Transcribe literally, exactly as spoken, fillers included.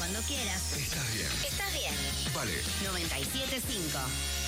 cuando quieras. Estás bien. Estás bien. Vale. noventa y siete punto cinco.